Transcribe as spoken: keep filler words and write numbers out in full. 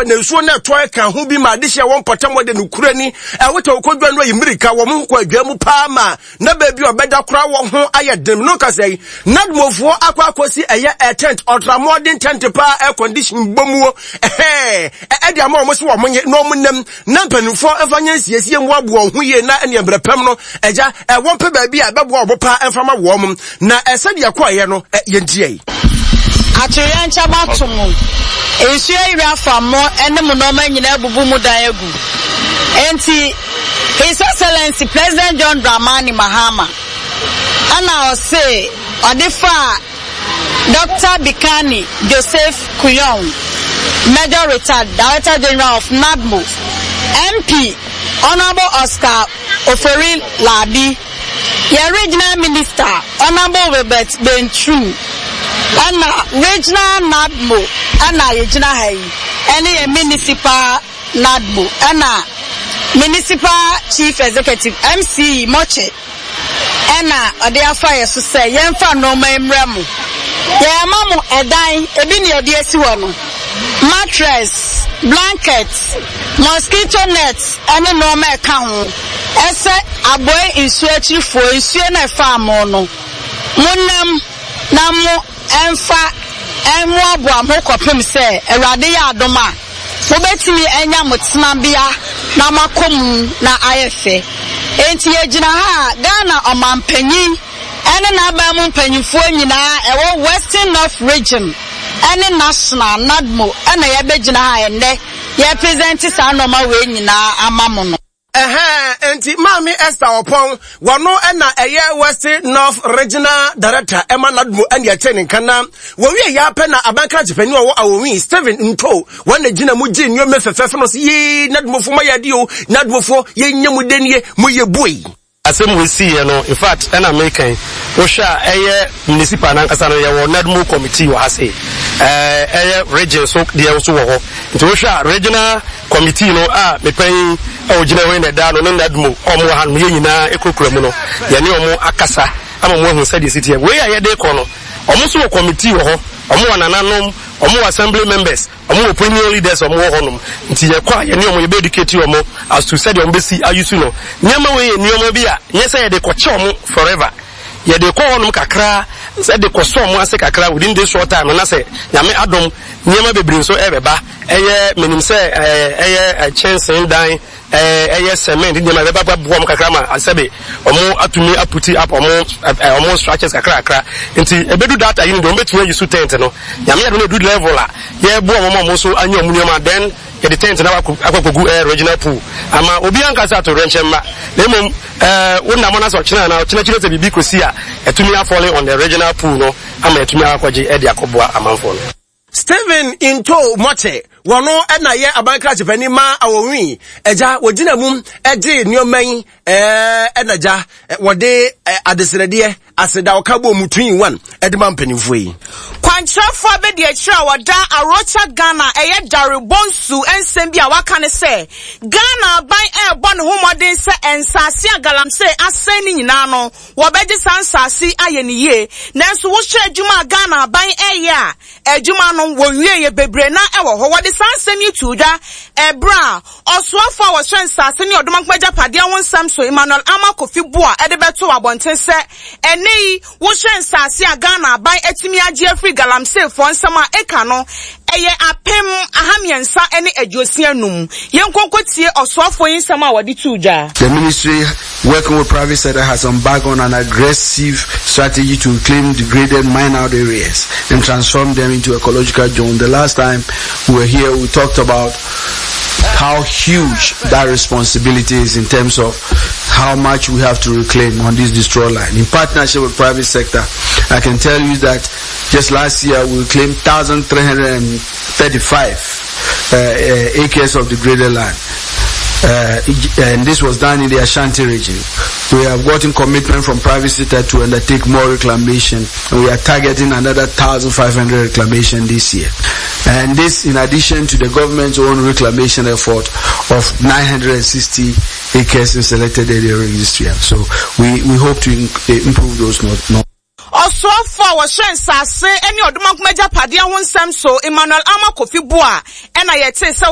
fa na nsuo na toy kan ho bi ma de hye won potam de no kurani e wota okodwa no yimirika wo mo nkwa adwa mu pa ma na ba bi obeda kora wo ho ayedem no ka sei nadmofo akwa akosi eye a tent ultra modern tent pa air condition bomuo eh e dia ma mo se wo mo no mo nam na mpanufo efanya siesie mu abo ho ye na ene brapam no eja e won pe ba bi a bebo obo pa enfama wo mo na ese dia kwa ye no ye ntie Atuyan Chabatumu. Ensuye ira famo ene munoma nyina bubu mu dan egu. Enti His Excellency President John Dramani Mahama ana ose odifa Doctor Bikani Joseph Kuyon, Major Retired Director General of NADMO, M P Honorable Oscar Ofori Labi, your Regional Minister Honorable Robert Bentru, and Regional NADMO, and Regional Hay, any Municipal NADMO, and Municipal Chief Executive M C Moche, and Odia Fire to say, Yemfa no Memremu. Yeah, Mamu Edai, Ebini Odiesiwano, mattress, blankets, mosquito nets, and a normal account. Ese aboy in sweaty for in Suena Farmono. Munam Namu Enfa Enwabwa Moko Pimse, a Radia Doma. Mobetimi Enya Mutsmambia, Namakum, na I F A. Enti Ejinaha, Ghana or Mampenny. Any nabamu penifo nyina ewo Western North region any national nadmo ana yabegina ha ende ye present sa norma we nyina amamu no eh enti mami Esther Opon wano na eye Western North regional director Emma Nadmo and ya training kana wo wi ya pe na abanka jipani wo awowi Steven Nto wana gina mu gi nyo mefefefe no ye Nadmo fo mayade o Nadmo fo ye nyam denie mo ye boy asem we see you know in fact an American wo sha eye municipal nan kasa no ye wo NADMO committee wo ase eh eye region so de wo so wo ho nti wo sha regional committee no a me pen e o gina we na da no NADMO omo ha no ye nyina ekokura mu no ye ne omo akasa ama mo hu say the city we ya ye de ko no omo so committee wo ho omo wanananom omo assembly members omo opinion leaders omo wo honum nti ye kwa ye ne omo ye be educate omo as to say the ombesi ayusu no nyama we ye nyoma bi a ye say ye de ko che omo forever ye de ko honum kakra say de ko so omo ase kakra within this short time na say nyame adom nyama bebre so e beba eye menim say eye chance dan eh eh cement ndi ma beba bo am kakra ma asebe omo atumi aputi up omo omo structures kakra kakra nti ebedu data yin do betumi use tent no nyame ya do do level a ye bo omo omo so anya omu nyoma then ye the tent na akwakogu eh regional pool ama obi anka sa to renche ma na mum eh wona mo na so china na china china se bibi kosi a etumi afall on the regional pool no ama etumi akwaje e de akoboa amanfo no Steven Into Mote wano ena ye abanka jipani ma awowi eja wogina mum ede nyoman eh enaja wode adesrede aseda okabo mutun one edema mpanimfo yi kwantrafo abedi akira wada arocha Ghana eye dare bonsu ensem bi a waka ne se Ghana ban e bo ne homoden se ensase agalamse asen ni nyina no wobeji sansase ayeniye nanso wo hwe adwuma Ghana ban eye a adwuma no wonwie ye bebre na e wo ho wode sansem yituda ebra osoafo wo hwe ensase ni odomankwaja pade won samso Emmanuel Amakofi Bua ede beto abonten se nei wo hwe ensase a Ghana ban etimi age afri galamse fo nsama eka no eye apem ahamiensa ene adwosia num yenkonkotie osoafo yinsama wadi tuja. The ministry working with private sector has embarked on an aggressive strategy to reclaim degraded mine out areas and transform them into ecological zone. The last time we were here we talked about how huge that responsibility is in terms of how much we have to reclaim on this destroy line. In partnership with private sector, I can tell you that just last year we reclaimed one thousand three hundred thirty-five uh, uh, acres of degraded land. Uh, and this was done in the Ashanti region. We have gotten commitment from private sector to undertake more reclamation, and we are targeting another one thousand five hundred reclamation this year. And this in addition to the government's own reclamation effort of nine hundred sixty acres in selected area registry. So we, we hope to in, uh, improve those not. Also for our sensase any odomankwaja pade won samso Emmanuel Amakofi Bua and I yet say